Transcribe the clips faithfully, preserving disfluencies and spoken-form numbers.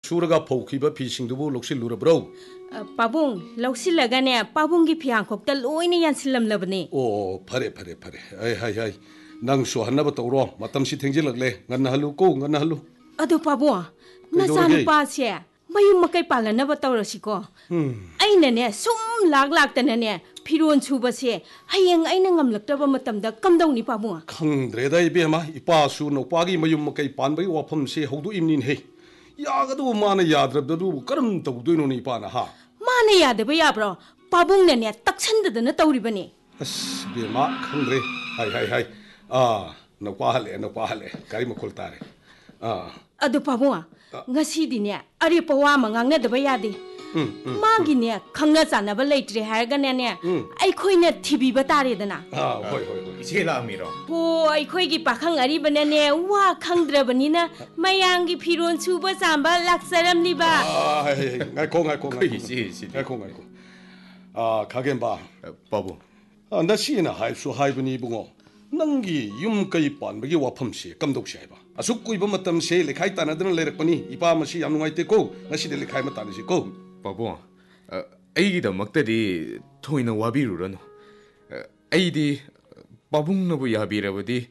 수르가 포기바 비싱두부 록실루르브로 빠봉 록실라가네 빠봉기 피앙콕다 로이네 얀실람라버니 오 파레 파레 파레 아이 하이 하이 낭수 하나부터 떠오러 마땀시 탱질럭래 간나 할루 고 간나 할루 아도 빠봉 나사누 빠세 마유 마카이 팔라나바 떠오러시고 아이네네 숨 락락다네네 피로원 추버세 하영 아이는 감락다바 마땀다 감동니 빠봉 캉드레다 이베마 이빠수 노빠기 마유 마카이 판바이 와펌세 호두 임닌해 야가도 마나 야드랍다도 그럼 떠우도이노니 이빠나 하 마나 야드바 야브로 빠봉네네 딱찬드드나 떠우리버니 아스 베마 캉드레 하이 하이 하이 아 노빠 할래 노빠 할래 가리 먹을 따래 아 아도 빠봉아 ngasidinya ari pawa mangang na daba yadi magi ne khangna chana ba leitre har ga ne ne ai khoi ne thibi ba tare dana ah hoi hoi hoi iche la mi ro ho ai khoi gi pakhang ari ba ne ne wa khangdra bani na mayang gi phiron chu ba samba laksaram ni ba ah ngai ko ngai ko ngai si si ngai ko ngai ko ah kagen ba babu ah na si나 hai su hai bani bungo 낭기 윰까이 빤베기 와펌시 감독시 해봐 아숙 꾸이바 마땀시 레카이 따나드는 레렉거니 이바마시 얌누가이테고 나시데 레카이 마따르시고 바보 아이기다 막다디 토이나 와비루라노 아이디 바붕노부 야비라버디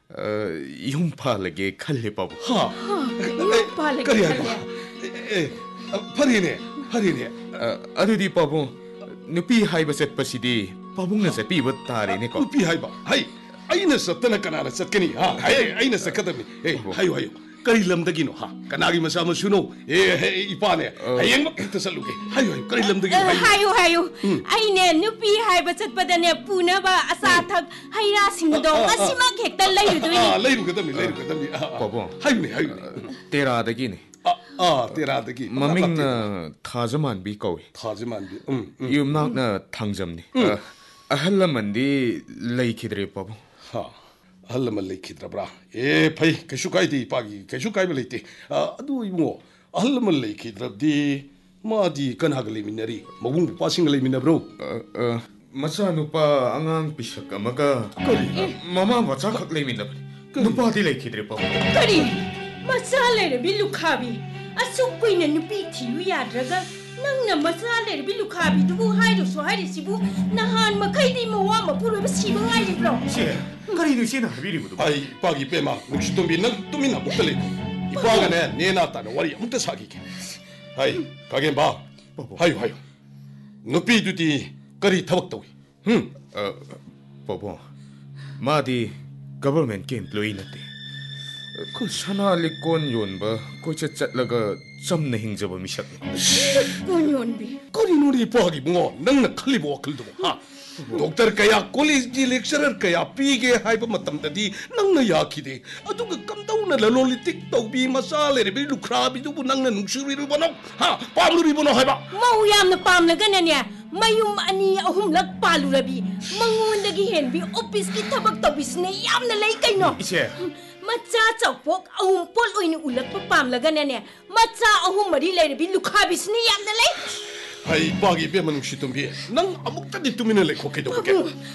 윰팔레게 칼레 바보 하 윰팔레게 칼레 파리네 파리네 아두디 바보 누피 하이바 셋바시디 바붕나 셋비바 타레네코 누피 하이바 하이 아이나 섰다나 까나나 섰겠니 하 아이 아이나 섰거든니 에이 하요 하요 까리 람다기노 하 까나기 마사마 수노 에 이빠네 하영 막 뜻살루게 하요 하요 까리 람다기 하요 하요 아이네 누피 하이바 set바다네 pu나바 아사탁 하이라 싱도 아시마 객달 레이르도니 아 레이르거든니 레이르거든니 바보 하요네 하요네 테라다기네 아 테라다기 마밍나 타즈만비 거위 타즈만비 음 이음낙나 탕점니 아할라만디 레이키드레 바보 하 할라만 레이키드라브라 에 파이 개슈카이디 파기 개슈카이브 레이티 아 아두 이모 할라만 레이키드랍디 마디 간하글리 미나리 마붕 파싱글리 미나브로 어 마차 누파 앙앙 비샥 아마가 마마 마차 칵레 미나브리 누파디 레이키드레 바보 까리 마차 레르 빌루카비 아숙구이네 누피 티유 야드라가 낭나 마차 레르 빌루카비 두부 하이도 소 하이리 시부 나한 마카이디 모와 마푸르 시부 하이리 브로 시 까리누 시나 하비리부도 아이 빠기 빼마 묵시동비 난 뚜미나 목달리고 이빠가네 네나타는 와리 아무때 사기게 아이 가겐 봐 하유 하유 누피두디 까리 타박다위 응 어 바보 마디 government 게 employee 나데 그 사나리콘 연바 고쳐 짰라가 점내 행잡아 미샥 꼰연비 까리누리 빠기 뭐 낭나 칼리보 와클도 하 Dokter kaya college di lecturer kaya pige hai pa matam tadi nang na yakide adu ka kamdaw na lalolitik taw bi masale re bi lukrabi du nang na nungsuri ru bono ha pamuri bono hai ba mau yam na pam na gananya mayum ani ahum lag palu rabi mangun lagi hen bi office ki tabak to business yam na lay kay no ise macha chawpok ahum pol oin ulak pa pam la gananya macha ahum mari lay bi lukhabi sni yam na lay Hai pagi be manung situmbi nang amuk tadi tumina le koke do koke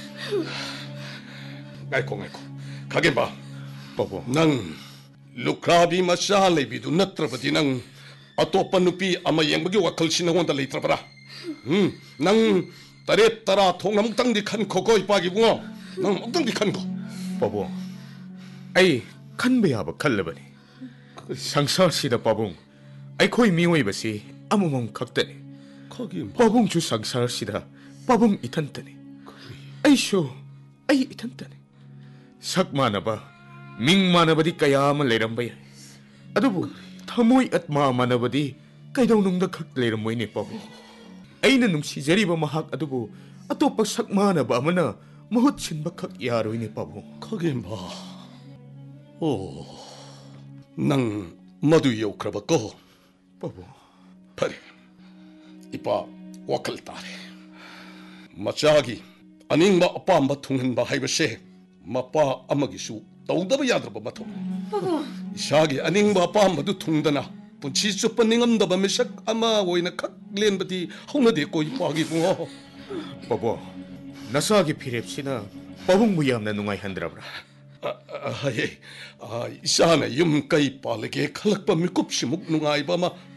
ngai ko ngai ko kage ba babu nang lukrabi masale bidu natrapati nang atopa nupi ama yengbagi wakal sinahonda leitrapara hm nang taret tara thongam tangdi khan khokoi pagi bungo nang mukdangdi khan ko 바보 아이 칸베야바 칼레바니 상사시다 바봉 아이 코이 미오이바시 아무몽 각다니 거기 바봉 주 상사시다 바봉 이탄다니 아이쇼 아이 이탄다니 삭마나바 밍마나바디 까야만 레람바야 아두부 타모이 at마 마나바디 까이동농다 각 레람모이네 바보 아이는 눔시제리바 마학 아두부 아토빠 삭마나바 아마나 mahut chin bakak yaro ini babu kage ba oh nang madu yo kraba ko babu pare ipa wakal tare machagi aning ma apam ba thungen ba haiba she mapa amagi su tawdaba yadraba mathon babu ishagi aning ba apam ba du thungdana punchi chupa ningam daba misak ama oina khak len bati hauna de ko ipagi bungo babu 나사기 피랩시나 빠봉 무야함나 누가이 한드라브라 아예 아 이사나 юм까이 빠르게 칼락바 밀kop시 묵 누가이 바마